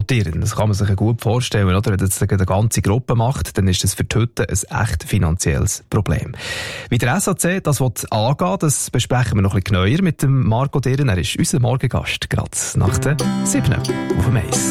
transportieren. Das kann man sich gut vorstellen, oder? Wenn das eine ganze Gruppe macht, dann ist das für die Hütte ein echt finanzielles Problem. Wie der SAC das angehen will, das besprechen wir noch ein bisschen genauer mit dem Marco Dirren. Er ist unser Morgengast, gerade nach der 7 auf dem 1.